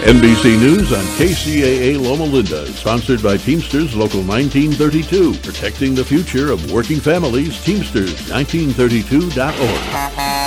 NBC News on KCAA Loma Linda is sponsored by Teamsters Local 1932, protecting the future of working families. Teamsters1932.org.